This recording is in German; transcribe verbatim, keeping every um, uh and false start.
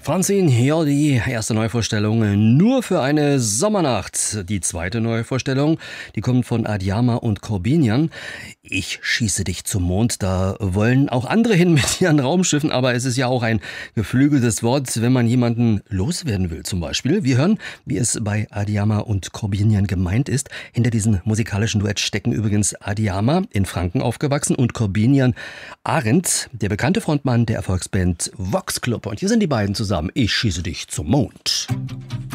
Francine, ja, die erste Neuvorstellung nur für eine Sommernacht. Die zweite Neuvorstellung, die kommt von Adiyama und Corbinian. Ich schieße dich zum Mond. Da wollen auch andere hin mit ihren Raumschiffen, aber es ist ja auch ein geflügeltes Wort, wenn man jemanden loswerden will zum Beispiel. Wir hören, wie es bei Adiyama und Corbinian gemeint ist. Hinter diesem musikalischen Duett stecken übrigens Adiyama, in Franken aufgewachsen, und Corbinian Arendt, der bekannte Frontmann der Erfolgsband Vox Club. Und hier sind die beiden zusammen. Ich schieße dich zum Mond.